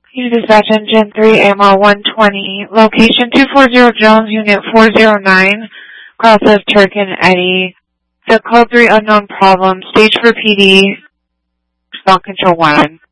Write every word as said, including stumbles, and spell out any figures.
You dispatch engine three A M R one twenty, location two forty Jones, unit four zero nine, cross of Turk and Eddy. The code three unknown problem, stage for P D, response control one.